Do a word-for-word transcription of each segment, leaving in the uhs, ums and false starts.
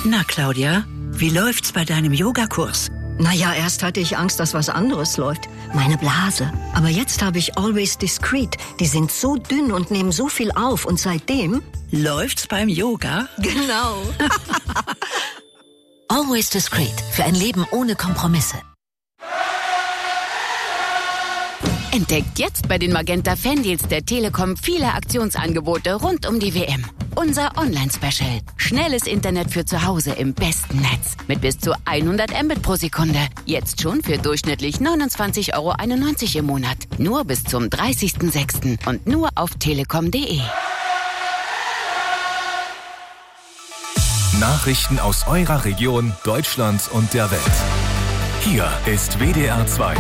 Na, Claudia, wie läuft's bei deinem Yogakurs? Naja, erst hatte ich Angst, dass was anderes läuft. Meine Blase. Aber jetzt habe ich Always Discreet. Die sind so dünn und nehmen so viel auf. Und seitdem... Läuft's beim Yoga? Genau. Always Discreet. Für ein Leben ohne Kompromisse. Entdeckt jetzt bei den Magenta Fandeals der Telekom viele Aktionsangebote rund um die W M. Unser Online-Special. Schnelles Internet für zu Hause im besten Netz. Mit bis zu hundert Mbit pro Sekunde. Jetzt schon für durchschnittlich neunundzwanzig Euro einundneunzig im Monat. Nur bis zum dreißigsten sechsten und nur auf telekom punkt de. Nachrichten aus eurer Region, Deutschland und der Welt. Hier ist W D R zwei.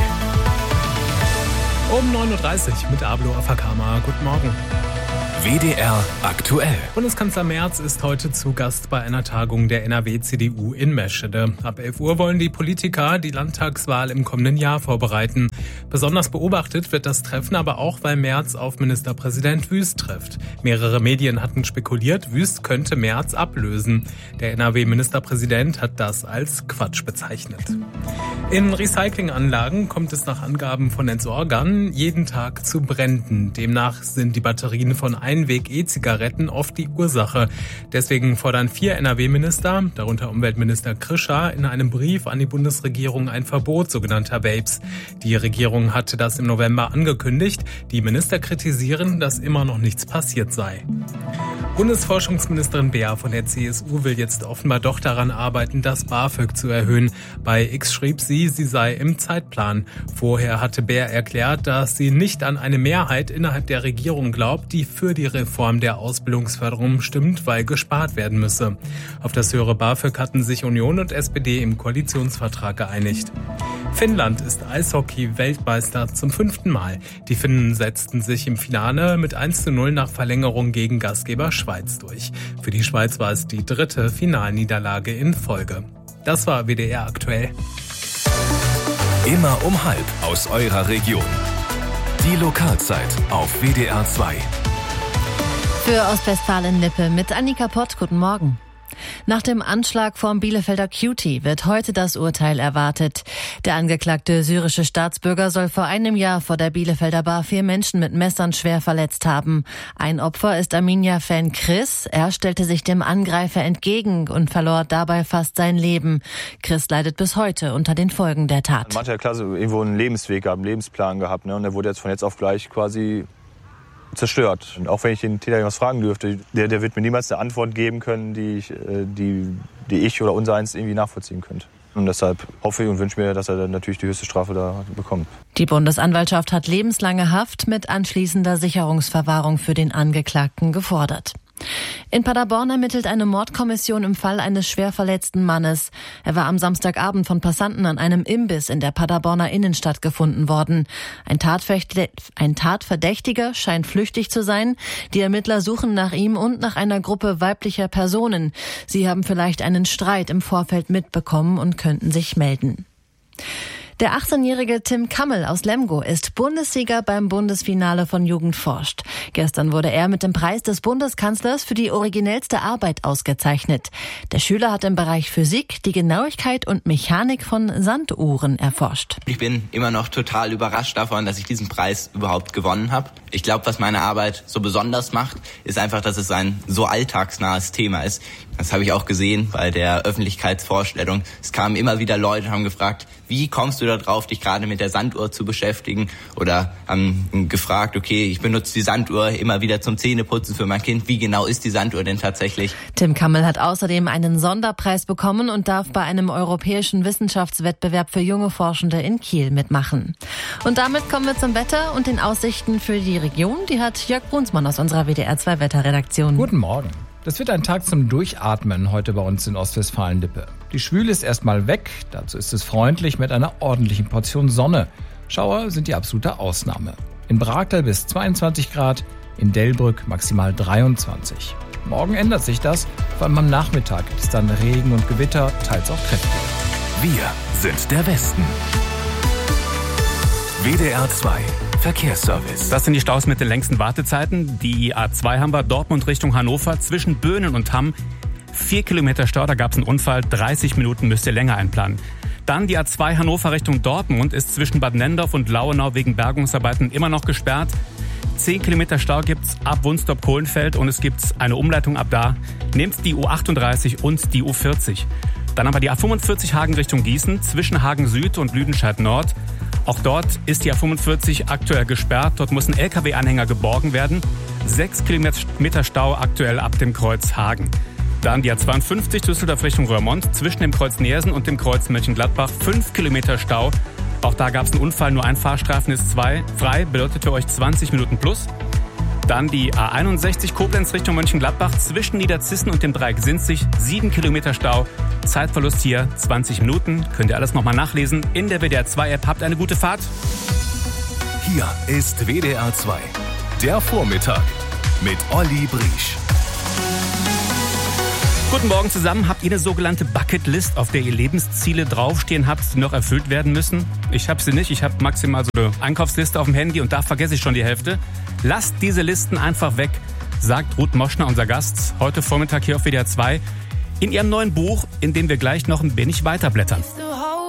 Um neun Uhr dreißig mit Ablo Afakama. Guten Morgen. W D R aktuell. Bundeskanzler Merz ist heute zu Gast bei einer Tagung der N R W-C D U in Meschede. Ab elf Uhr wollen die Politiker die Landtagswahl im kommenden Jahr vorbereiten. Besonders beobachtet wird das Treffen aber auch, weil Merz auf Ministerpräsident Wüst trifft. Mehrere Medien hatten spekuliert, Wüst könnte Merz ablösen. Der N R W-Ministerpräsident hat das als Quatsch bezeichnet. In Recyclinganlagen kommt es nach Angaben von Entsorgern jeden Tag zu Bränden. Demnach sind die Batterien von Einweg-E-Zigaretten oft die Ursache. Deswegen fordern vier N R W-Minister, darunter Umweltminister Krischer, in einem Brief an die Bundesregierung ein Verbot sogenannter Vapes. Die Regierung hatte das im November angekündigt. Die Minister kritisieren, dass immer noch nichts passiert sei. Bundesforschungsministerin Beer von der C S U will jetzt offenbar doch daran arbeiten, das BAföG zu erhöhen. Bei X schrieb sie, sie sei im Zeitplan. Vorher hatte Beer erklärt, dass sie nicht an eine Mehrheit innerhalb der Regierung glaubt, die für die Reform der Ausbildungsförderung stimmt, weil gespart werden müsse. Auf das höhere BAföG hatten sich Union und S P D im Koalitionsvertrag geeinigt. Finnland ist Eishockey-Weltmeister zum fünften Mal. Die Finnen setzten sich im Finale mit eins zu null nach Verlängerung gegen Gastgeber Schweiz durch. Für die Schweiz war es die dritte Finalniederlage in Folge. Das war W D R aktuell. Immer um halb aus eurer Region. Die Lokalzeit auf W D R zwei. Für Ostwestfalen-Lippe mit Annika Pott. Guten Morgen. Nach dem Anschlag vom Bielefelder Cutie wird heute das Urteil erwartet. Der angeklagte syrische Staatsbürger soll vor einem Jahr vor der Bielefelder Bar vier Menschen mit Messern schwer verletzt haben. Ein Opfer ist Arminia-Fan Chris. Er stellte sich dem Angreifer entgegen und verlor dabei fast sein Leben. Chris leidet bis heute unter den Folgen der Tat. Man hat ja klasse irgendwo einen Lebensweg gehabt, einen Lebensplan gehabt, ne? Und der wurde jetzt von jetzt auf gleich quasi zerstört. Und auch wenn ich den Täter was fragen dürfte, der, der wird mir niemals eine Antwort geben können, die ich, die, die ich oder unsereins irgendwie nachvollziehen könnte. Und deshalb hoffe ich und wünsche mir, dass er dann natürlich die höchste Strafe da bekommt. Die Bundesanwaltschaft hat lebenslange Haft mit anschließender Sicherungsverwahrung für den Angeklagten gefordert. In Paderborn ermittelt eine Mordkommission im Fall eines schwer verletzten Mannes. Er war am Samstagabend von Passanten an einem Imbiss in der Paderborner Innenstadt gefunden worden. Ein, Tatverdä- ein Tatverdächtiger scheint flüchtig zu sein. Die Ermittler suchen nach ihm und nach einer Gruppe weiblicher Personen. Sie haben vielleicht einen Streit im Vorfeld mitbekommen und könnten sich melden. Der achtzehnjährige Tim Kammel aus Lemgo ist Bundessieger beim Bundesfinale von Jugend forscht. Gestern wurde er mit dem Preis des Bundeskanzlers für die originellste Arbeit ausgezeichnet. Der Schüler hat im Bereich Physik die Genauigkeit und Mechanik von Sanduhren erforscht. Ich bin immer noch total überrascht davon, dass ich diesen Preis überhaupt gewonnen habe. Ich glaube, was meine Arbeit so besonders macht, ist einfach, dass es ein so alltagsnahes Thema ist. Das habe ich auch gesehen bei der Öffentlichkeitsvorstellung. Es kamen immer wieder Leute und haben gefragt, wie kommst du da drauf, dich gerade mit der Sanduhr zu beschäftigen? Oder haben gefragt, okay, ich benutze die Sanduhr immer wieder zum Zähneputzen für mein Kind. Wie genau ist die Sanduhr denn tatsächlich? Tim Kammel hat außerdem einen Sonderpreis bekommen und darf bei einem europäischen Wissenschaftswettbewerb für junge Forschende in Kiel mitmachen. Und damit kommen wir zum Wetter und den Aussichten für die Region. Die hat Jörg Brunsmann aus unserer W D R zwei Wetterredaktion. Guten Morgen. Das wird ein Tag zum Durchatmen heute bei uns in Ostwestfalen-Lippe. Die Schwüle ist erstmal weg, dazu ist es freundlich mit einer ordentlichen Portion Sonne. Schauer sind die absolute Ausnahme. In Brakel bis zweiundzwanzig Grad, in Delbrück maximal dreiundzwanzig. Morgen ändert sich das, vor allem am Nachmittag gibt es dann Regen und Gewitter, teils auch kräftig. Wir sind der Westen. W D R zwei Verkehrsservice. Das sind die Staus mit den längsten Wartezeiten. Die A zwei haben wir Dortmund Richtung Hannover zwischen Böhnen und Hamm. Vier Kilometer Stau, da gab es einen Unfall. dreißig Minuten müsst ihr länger einplanen. Dann die A zwei Hannover Richtung Dortmund ist zwischen Bad Nendorf und Lauenau wegen Bergungsarbeiten immer noch gesperrt. Zehn Kilometer Stau gibt's ab Wunstorf-Kohlenfeld und es gibt eine Umleitung ab da. Nehmt die U achtunddreißig und die U vierzig. Dann haben wir die A fünfundvierzig Hagen Richtung Gießen zwischen Hagen Süd und Lüdenscheid Nord. Auch dort ist die A fünfundvierzig aktuell gesperrt. Dort muss ein L K W-Anhänger geborgen werden. Sechs Kilometer Stau aktuell ab dem Kreuz Hagen. Dann die A zweiundfünfzig Düsseldorf Richtung Röhrmond zwischen dem Kreuz Neersen und dem Kreuz Mönchengladbach. Fünf Kilometer Stau. Auch da gab es einen Unfall, nur ein Fahrstreifen ist zwei frei, bedeutet für euch zwanzig Minuten plus. Dann die A einundsechzig Koblenz Richtung Mönchengladbach zwischen Niederzissen und dem Dreieck Sinzig. Sieben Kilometer Stau. Zeitverlust hier zwanzig Minuten. Könnt ihr alles nochmal nachlesen in der W D R zwei App. Habt eine gute Fahrt. Hier ist W D R zwei. Der Vormittag mit Olli Briesch. Guten Morgen zusammen. Habt ihr eine sogenannte Bucketlist, auf der ihr Lebensziele draufstehen habt, die noch erfüllt werden müssen? Ich habe sie nicht. Ich habe maximal so eine Einkaufsliste auf dem Handy und da vergesse ich schon die Hälfte. Lasst diese Listen einfach weg, sagt Ruth Moschner, unser Gast, heute Vormittag hier auf W D R zwei, in ihrem neuen Buch, in dem wir gleich noch ein wenig weiterblättern.